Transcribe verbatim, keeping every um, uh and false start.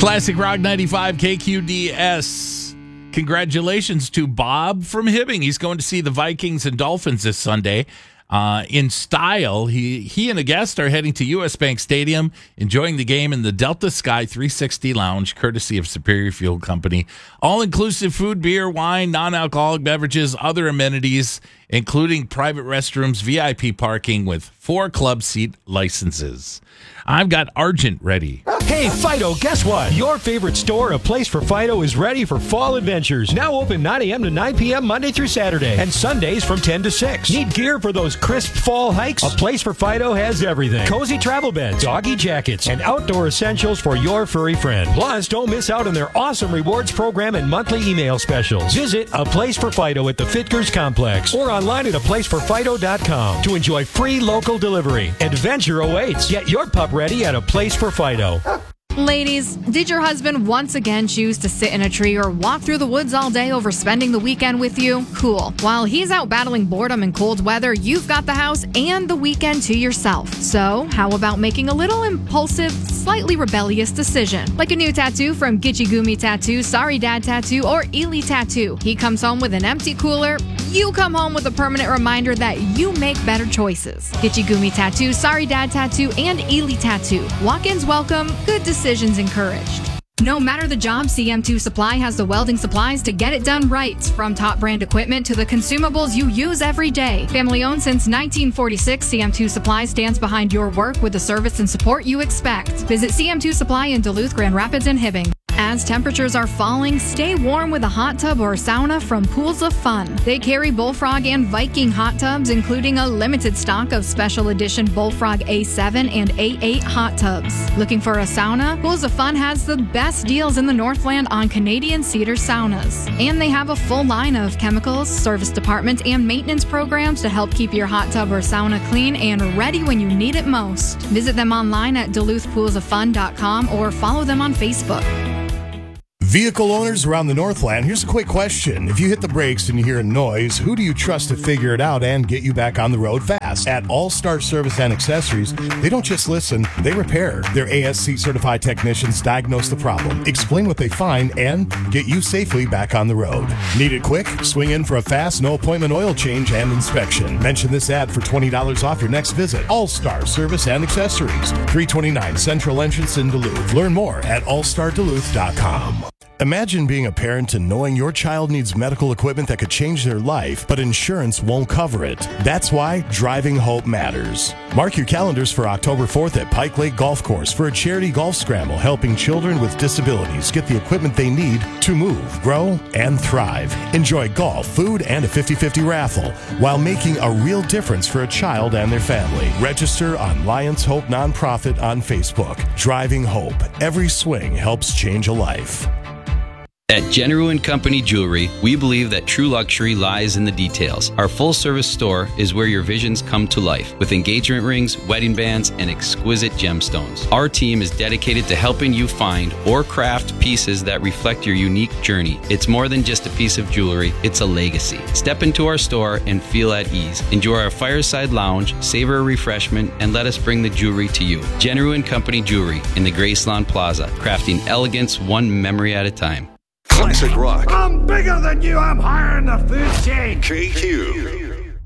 Classic Rock ninety-five K Q D S. Congratulations to Bob from Hibbing. He's going to see the Vikings and Dolphins this Sunday. Uh, in style, he he and a guest are heading to U S. Bank Stadium, enjoying the game in the Delta Sky three sixty Lounge, courtesy of Superior Fuel Company. All-inclusive food, beer, wine, non-alcoholic beverages, other amenities, including private restrooms, V I P parking with four club seat licenses. I've got Argent ready. Hey, Fido, guess what? Your favorite store, A Place for Fido, is ready for fall adventures. Now open nine a.m. to nine p.m. Monday through Saturday, and Sundays from ten to six. Need gear for those crisp fall hikes? A Place for Fido has everything. Cozy travel beds, doggy jackets, and outdoor essentials for your furry friend. Plus, don't miss out on their awesome rewards program and monthly email specials. Visit A Place for Fido at the Fitkers Complex or online at a place for fido dot com to enjoy free local delivery. Adventure awaits. Get your pup ready at A Place for Fido. Ladies, did your husband once again choose to sit in a tree or walk through the woods all day over spending the weekend with you? Cool. While he's out battling boredom and cold weather, you've got the house and the weekend to yourself. So, how about making a little impulsive, slightly rebellious decision? Like a new tattoo from Gitchy Gumi Tattoo, Sorry Dad Tattoo, or Ely Tattoo. He comes home with an empty cooler. You come home with a permanent reminder that you make better choices. Gitchy Gumi Tattoo, Sorry Dad Tattoo, and Ely Tattoo. Walk-ins welcome, good decisions encouraged. No matter the job, C M two Supply has the welding supplies to get it done right. From top brand equipment to the consumables you use every day. Family owned since nineteen forty-six, C M two Supply stands behind your work with the service and support you expect. Visit C M two Supply in Duluth, Grand Rapids, and Hibbing. As temperatures are falling, stay warm with a hot tub or sauna from Pools of Fun. They carry Bullfrog and Viking hot tubs, including a limited stock of special edition Bullfrog A seven and A eight hot tubs. Looking for a sauna? Pools of Fun has the best deals in the Northland on Canadian Cedar saunas. And they have a full line of chemicals, service departments, and maintenance programs to help keep your hot tub or sauna clean and ready when you need it most. Visit them online at duluth pools of fun dot com or follow them on Facebook. Vehicle owners around the Northland, here's a quick question. If you hit the brakes and you hear a noise, who do you trust to figure it out and get you back on the road fast? At All-Star Service and Accessories, they don't just listen, they repair. Their A S C certified technicians diagnose the problem, explain what they find, and get you safely back on the road. Need it quick? Swing in for a fast, no-appointment oil change and inspection. Mention this ad for twenty dollars off your next visit. All-Star Service and Accessories, three twenty-nine Central Entrance in Duluth. Learn more at all star duluth dot com. Imagine being a parent and knowing your child needs medical equipment that could change their life, but insurance won't cover it. That's why Driving Hope matters. Mark your calendars for October fourth at Pike Lake Golf Course for a charity golf scramble helping children with disabilities get the equipment they need to move, grow, and thrive. Enjoy golf, food, and a fifty-fifty raffle while making a real difference for a child and their family. Register on Lions Hope Nonprofit on Facebook. Driving Hope. Every swing helps change a life. At Generu and Company Jewelry, we believe that true luxury lies in the details. Our full-service store is where your visions come to life, with engagement rings, wedding bands, and exquisite gemstones. Our team is dedicated to helping you find or craft pieces that reflect your unique journey. It's more than just a piece of jewelry, it's a legacy. Step into our store and feel at ease. Enjoy our fireside lounge, savor a refreshment, and let us bring the jewelry to you. Generu and Company Jewelry in the Graceland Plaza, crafting elegance one memory at a time. Classic rock. I'm bigger than you. I'm higher in the food chain. K Q.